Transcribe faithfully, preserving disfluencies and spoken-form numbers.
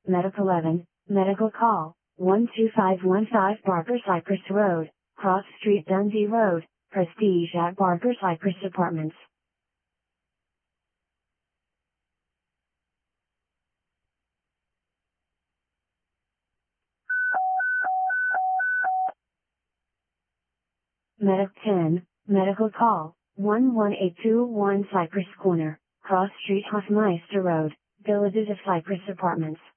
Medic eleven, Medical Call, one two five one five Barker Cypress Road, Cross Street Dundee Road, Prestige at Barker Cypress Apartments. Medic ten, Medical Call, one one eight two one Cypress Corner, Cross Street Hofmeister Road, Villages of Cypress Apartments.